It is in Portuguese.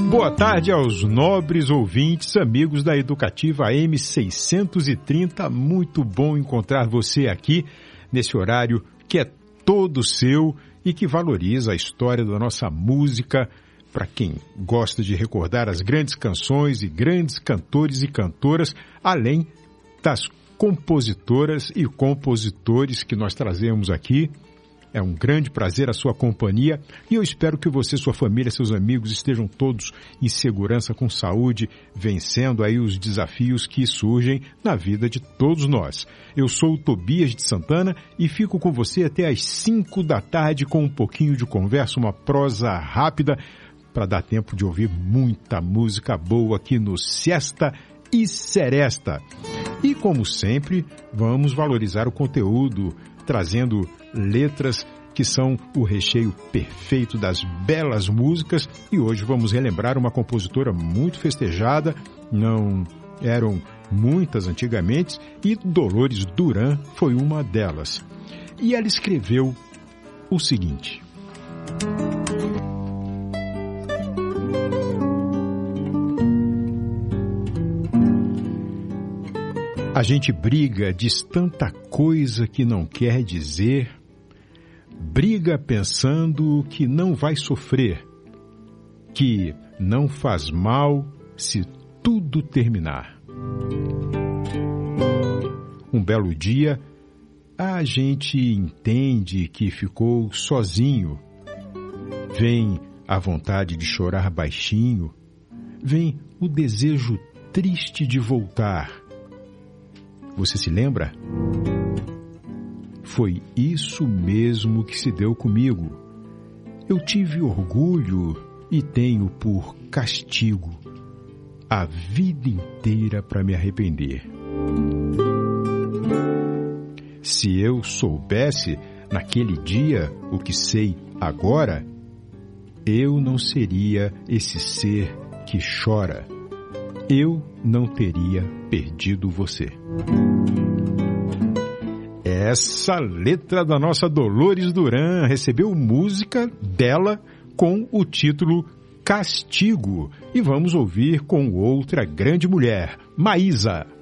Boa tarde aos nobres ouvintes, amigos da Educativa M630. Muito bom encontrar você aqui nesse horário que é todo seu e que valoriza a história da nossa música para quem gosta de recordar as grandes canções e grandes cantores e cantoras, além das compositoras e compositores que nós trazemos aqui. É um grande prazer a sua companhia e eu espero que você, sua família, seus amigos estejam todos em segurança, com saúde, vencendo aí os desafios que surgem na vida de todos nós. Eu sou o Tobias de Santana e fico com você até às 5 da tarde com um pouquinho de conversa, uma prosa rápida para dar tempo de ouvir muita música boa aqui no Sesta e Seresta. E como sempre, vamos valorizar o conteúdo, trazendo letras que são o recheio perfeito das belas músicas. E hoje vamos relembrar uma compositora muito festejada, não eram muitas antigamente, e Dolores Duran foi uma delas. E ela escreveu o seguinte: a gente briga, diz tanta coisa que não quer dizer, briga pensando que não vai sofrer, que não faz mal se tudo terminar. Um belo dia, a gente entende que ficou sozinho. Vem a vontade de chorar baixinho, vem o desejo triste de voltar. Você se lembra? Foi isso mesmo que se deu comigo. Eu tive orgulho e tenho por castigo a vida inteira para me arrepender. Se eu soubesse naquele dia o que sei agora, eu não seria esse ser que chora. Eu não teria perdido você. Essa letra da nossa Dolores Duran recebeu música dela com o título Castigo. E vamos ouvir com outra grande mulher, Maísa.